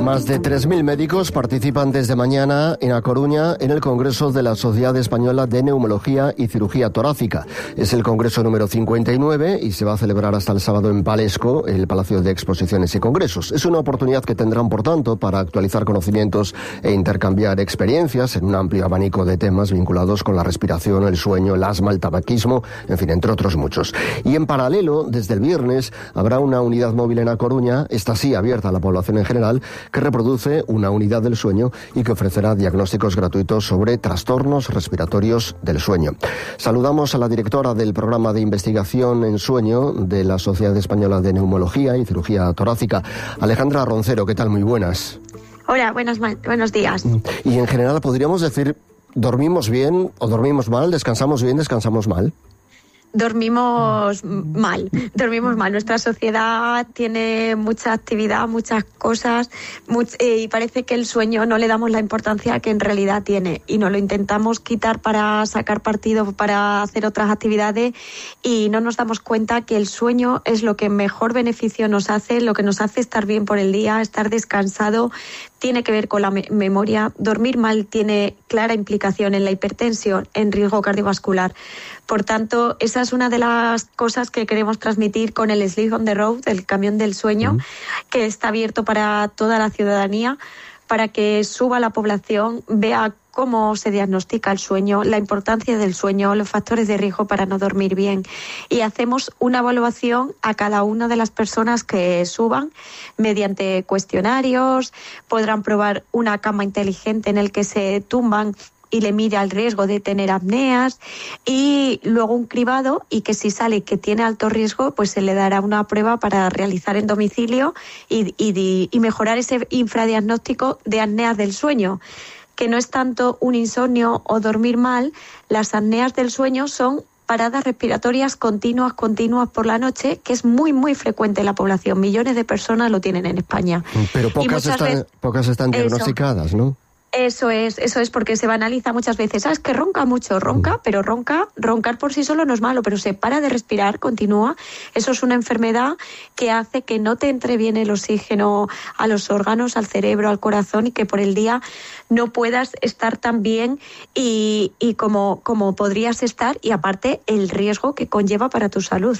Más de 3.000 médicos participan desde mañana en A Coruña en el Congreso de la Sociedad Española de Neumología y Cirugía Torácica. Es el congreso número 59 y se va a celebrar hasta el sábado en Palesco, el Palacio de Exposiciones y Congresos. Es una oportunidad que tendrán, por tanto, para actualizar conocimientos e intercambiar experiencias en un amplio abanico de temas vinculados con la respiración, el sueño, el asma, el tabaquismo, en fin, entre otros muchos. Y en paralelo, desde el viernes, habrá una unidad móvil en A Coruña, esta sí abierta a la población en general, que reproduce una unidad del sueño y que ofrecerá diagnósticos gratuitos sobre trastornos respiratorios del sueño. Saludamos a la directora del programa de investigación en sueño de la Sociedad Española de Neumología y Cirugía Torácica, Alejandra Roncero. ¿Qué tal? Muy buenas. Hola, buenos días. Y en general, ¿podríamos decir, dormimos bien o dormimos mal? ¿Descansamos bien, descansamos mal? Dormimos mal. Nuestra sociedad tiene mucha actividad, muchas cosas, y parece que el sueño no le damos la importancia que en realidad tiene, y nos lo intentamos quitar para sacar partido, para hacer otras actividades, y no nos damos cuenta que el sueño es lo que mejor beneficio nos hace, lo que nos hace estar bien por el día, estar descansado. Tiene que ver con la memoria. Dormir mal tiene clara implicación en la hipertensión, en riesgo cardiovascular. Por tanto, esa es una de las cosas que queremos transmitir con el Sleep on the Road, el camión del sueño, que está abierto para toda la ciudadanía, para que suba la población, vea cómo se diagnostica el sueño, la importancia del sueño, los factores de riesgo para no dormir bien. Y hacemos una evaluación a cada una de las personas que suban mediante cuestionarios. Podrán probar una cama inteligente en el que se tumban y le mira el riesgo de tener apneas, y luego un cribado, y que si sale que tiene alto riesgo, pues se le dará una prueba para realizar en domicilio y mejorar ese infradiagnóstico de apneas del sueño, que no es tanto un insomnio o dormir mal. Las apneas del sueño son paradas respiratorias continuas por la noche, que es muy, muy frecuente en la población. Millones de personas lo tienen en España. Pero pocas están diagnosticadas, ¿no? Eso es, porque se banaliza muchas veces. Es que ronca mucho, pero roncar por sí solo no es malo, pero se para de respirar, continúa. Eso es una enfermedad que hace que no te entre bien el oxígeno a los órganos, al cerebro, al corazón, y que por el día no puedas estar tan bien y como podrías estar, y aparte el riesgo que conlleva para tu salud.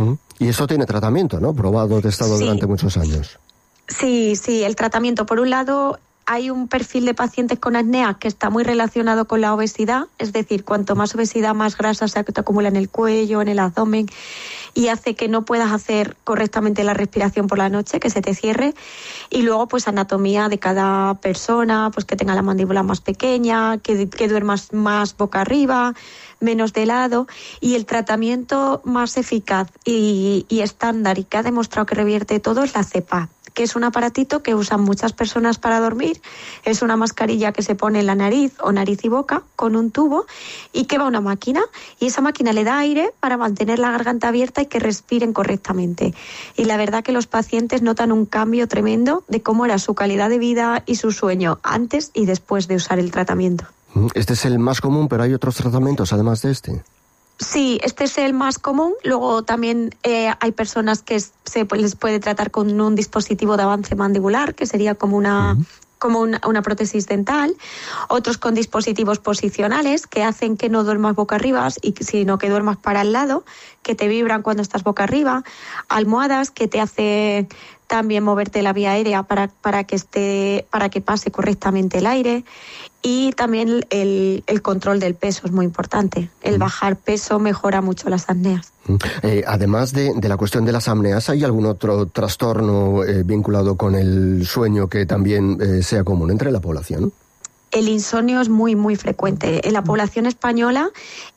Y eso tiene tratamiento, ¿no? Probado, testado durante muchos años. Sí, el tratamiento, por un lado, hay un perfil de pacientes con apnea que está muy relacionado con la obesidad, es decir, cuanto más obesidad, más grasa se te acumula en el cuello, en el abdomen, y hace que no puedas hacer correctamente la respiración por la noche, que se te cierre. Y luego, pues, anatomía de cada persona, pues que tenga la mandíbula más pequeña, que duermas más boca arriba, menos de lado. Y el tratamiento más eficaz y estándar, y que ha demostrado que revierte todo, es la CPAP, que es un aparatito que usan muchas personas para dormir. Es una mascarilla que se pone en la nariz o nariz y boca con un tubo, y que va a una máquina, y esa máquina le da aire para mantener la garganta abierta y que respiren correctamente. Y la verdad que los pacientes notan un cambio tremendo de cómo era su calidad de vida y su sueño antes y después de usar el tratamiento. Este es el más común, pero hay otros tratamientos además de este. Sí, este es el más común. Luego también hay personas que les puede tratar con un dispositivo de avance mandibular, que sería como una prótesis dental. Otros con dispositivos posicionales, que hacen que no duermas boca arriba, sino que duermas para el lado, que te vibran cuando estás boca arriba. Almohadas que te hace también moverte la vía aérea para que pase correctamente el aire. Y también el control del peso es muy importante. El bajar peso mejora mucho las apneas. Además de la cuestión de las apneas, ¿hay algún otro trastorno vinculado con el sueño que también sea común entre la población? El insomnio es muy, muy frecuente. En la población española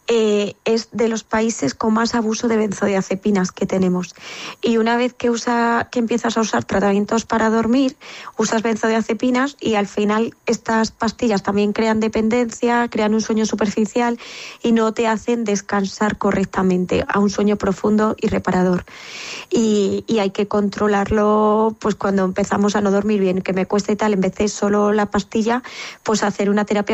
es de los países con más abuso de benzodiazepinas que tenemos. Y una vez que empiezas a usar tratamientos para dormir, usas benzodiazepinas, y al final estas pastillas también crean dependencia, crean un sueño superficial y no te hacen descansar correctamente a un sueño profundo y reparador. Y hay que controlarlo, pues cuando empezamos a no dormir bien, que me cueste tal, en vez de solo la pastilla, pues hacer una terapia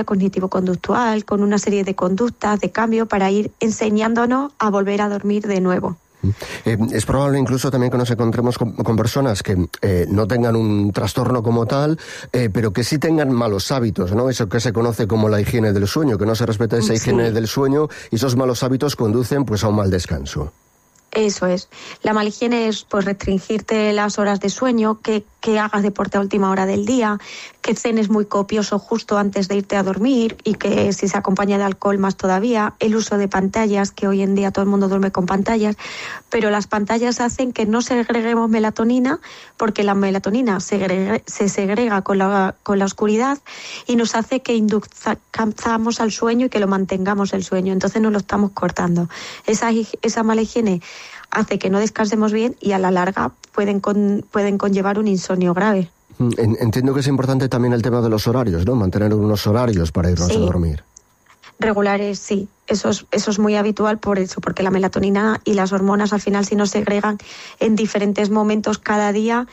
cognitivo-conductual con una serie de conductas, de cambio, para ir enseñándonos a volver a dormir de nuevo. Es probable incluso también que nos encontremos con personas que no tengan un trastorno como tal, pero que sí tengan malos hábitos, ¿no? Eso que se conoce como la higiene del sueño, que no se respeta esa higiene del sueño y esos malos hábitos conducen pues a un mal descanso. Eso es. La mala higiene es pues restringirte las horas de sueño, que hagas deporte a última hora del día, que cenes muy copioso justo antes de irte a dormir y que si se acompaña de alcohol más todavía, el uso de pantallas, que hoy en día todo el mundo duerme con pantallas, pero las pantallas hacen que no segreguemos melatonina porque la melatonina se segrega con la oscuridad y nos hace que induzcamos al sueño y que lo mantengamos el sueño, entonces nos lo estamos cortando. Esa mala higiene hace que no descansemos bien y a la larga pueden conllevar un insomnio grave. Entiendo que es importante también el tema de los horarios, ¿no? Mantener unos horarios para irnos a dormir. Regulares, sí. Eso es muy habitual por eso, porque la melatonina y las hormonas al final si no segregan en diferentes momentos cada día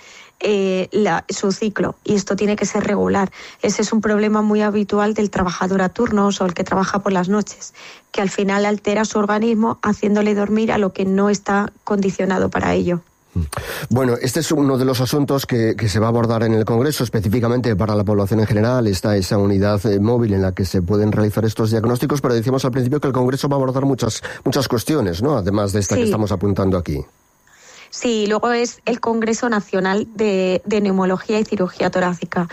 su ciclo, y esto tiene que ser regular. Ese es un problema muy habitual del trabajador a turnos o el que trabaja por las noches, que al final altera su organismo haciéndole dormir a lo que no está condicionado para ello. Bueno, este es uno de los asuntos que se va a abordar en el Congreso, específicamente para la población en general. Está esa unidad móvil en la que se pueden realizar estos diagnósticos, pero decíamos al principio que el Congreso va a abordar muchas cuestiones, ¿no? Además de esta que estamos apuntando aquí. Sí, luego es el Congreso Nacional de Neumología y Cirugía Torácica.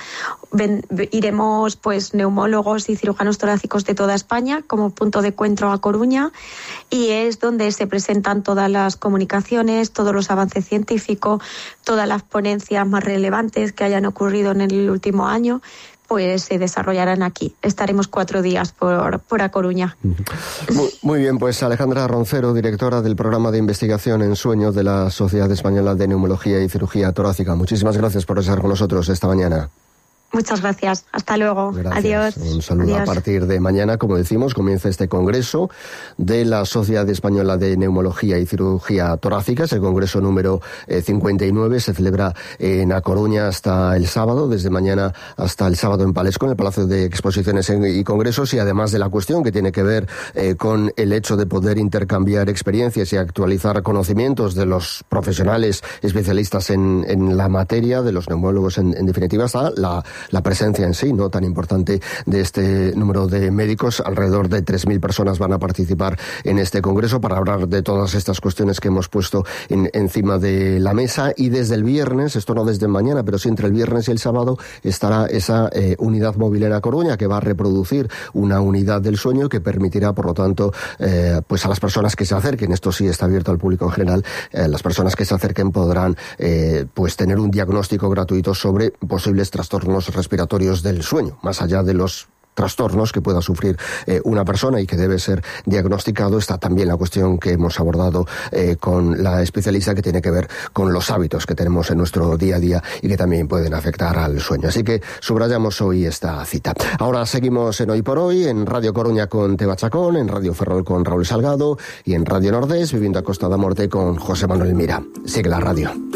Iremos pues neumólogos y cirujanos torácicos de toda España como punto de encuentro a Coruña, y es donde se presentan todas las comunicaciones, todos los avances científicos, todas las ponencias más relevantes que hayan ocurrido en el último año, pues se desarrollarán aquí. Estaremos 4 días por A Coruña. Muy bien, pues Alejandra Roncero, directora del programa de investigación en sueño de la Sociedad Española de Neumología y Cirugía Torácica. Muchísimas gracias por estar con nosotros esta mañana. Muchas gracias. Hasta luego. Gracias. Adiós. Un saludo. Adiós. A partir de mañana, como decimos, comienza este congreso de la Sociedad Española de Neumología y Cirugía Torácica. Es el congreso número 59. Se celebra en A Coruña hasta el sábado, desde mañana hasta el sábado en Palesco, en el Palacio de Exposiciones y Congresos. Y además de la cuestión que tiene que ver con el hecho de poder intercambiar experiencias y actualizar conocimientos de los profesionales especialistas en la materia, de los neumólogos en definitiva, está la presencia en sí, no tan importante, de este número de médicos. Alrededor de 3.000 personas van a participar en este congreso para hablar de todas estas cuestiones que hemos puesto encima de la mesa. Y desde el viernes, esto no desde mañana, pero sí entre el viernes y el sábado, estará esa unidad móvil en A Coruña que va a reproducir una unidad del sueño que permitirá, por lo tanto, pues a las personas que se acerquen, esto sí está abierto al público en general, las personas que se acerquen podrán pues tener un diagnóstico gratuito sobre posibles trastornos respiratorios del sueño, más allá de los trastornos que pueda sufrir una persona y que debe ser diagnosticado. Está también la cuestión que hemos abordado con la especialista, que tiene que ver con los hábitos que tenemos en nuestro día a día y que también pueden afectar al sueño. Así que subrayamos hoy esta cita. Ahora seguimos en Hoy por Hoy, en Radio Coruña con Teba Chacón, en Radio Ferrol con Raúl Salgado y en Radio Nordés, Viviendo a Costa da Morte con José Manuel Mira. Sigue la radio.